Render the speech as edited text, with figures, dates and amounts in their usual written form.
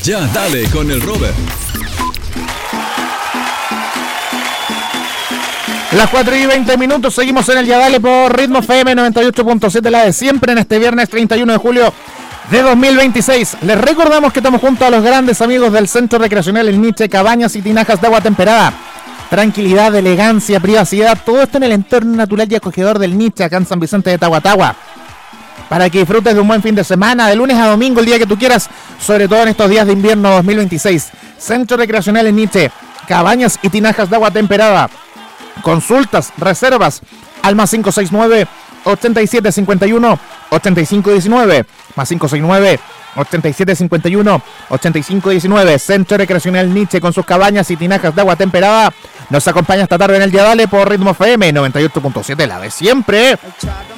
Ya dale con el Robert. Las 4:20, seguimos en el Ya Dale por Ritmo FM 98.7, la de siempre, en este viernes 31 de julio de 2026. Les recordamos que estamos junto a los grandes amigos del Centro Recreacional El Niche, cabañas y tinajas de agua temperada. Tranquilidad, elegancia, privacidad, todo esto en el entorno natural y acogedor del Niche, acá en San Vicente de Tahuatahua. Para que disfrutes de un buen fin de semana, de lunes a domingo, el día que tú quieras, sobre todo en estos días de invierno 2026. Centro Recreacional El Niche, cabañas y tinajas de agua temperada. Consultas, reservas al más 569 8751 8519, más 569 8751 8519. Centro Recreacional Niche, con sus cabañas y tinajas de agua temperada, nos acompaña esta tarde en el Ya Dale por Ritmo FM 98.7, la de siempre.